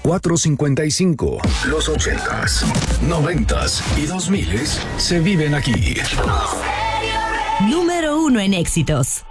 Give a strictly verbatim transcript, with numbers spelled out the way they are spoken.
cuatro cincuenta y cinco. Los ochentas, noventas y dos miles se viven aquí. Número uno en éxitos.